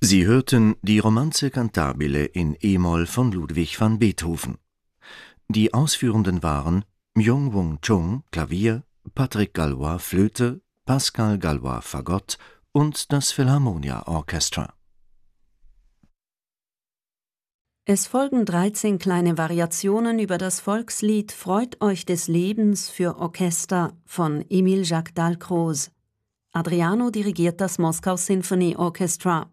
Sie hörten die Romanze cantabile in e-Moll von Ludwig van Beethoven. Die Ausführenden waren Myung-Whun Chung, Klavier, Patrick Gallois, Flöte, Pascal Gallois, Fagott und das Philharmonia Orchestra. Es folgen 13 kleine Variationen über das Volkslied »Freut euch des Lebens« für Orchester von Émile Jacques Dalcroze. Adriano dirigiert das Moskau Symphony Orchestra.